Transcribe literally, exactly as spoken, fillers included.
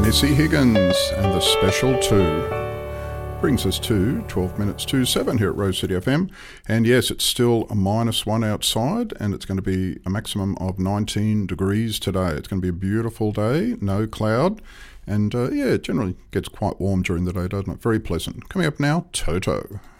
Missy Higgins and the Special Two. Brings us to twelve minutes to seven here at Rose City F M. And yes, it's still a minus one outside, and it's going to be a maximum of nineteen degrees today. It's going to be a beautiful day, no cloud. And uh, yeah, it generally gets quite warm during the day, doesn't it? Very pleasant. Coming up now, Toto.